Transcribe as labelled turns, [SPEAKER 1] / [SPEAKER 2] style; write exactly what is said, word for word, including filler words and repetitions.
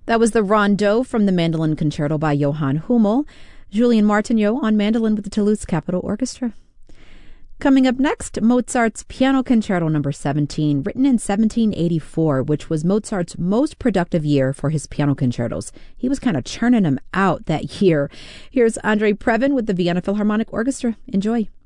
[SPEAKER 1] That was the Rondeau from the Mandolin Concerto by Johann Hummel. Julien Martigneau on mandolin with the Toulouse Capitol Orchestra. Coming up next, Mozart's Piano Concerto number seventeen, written in seventeen eighty-four, which was Mozart's most productive year for his piano concertos. He was kind of churning them out that year. Here's Andrei Previn with the Vienna Philharmonic Orchestra. Enjoy.